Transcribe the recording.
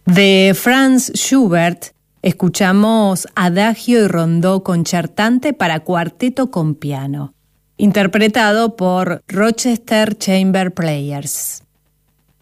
De Franz Schubert escuchamos Adagio y Rondó concertante para cuarteto con piano, interpretado por Rochester Chamber Players.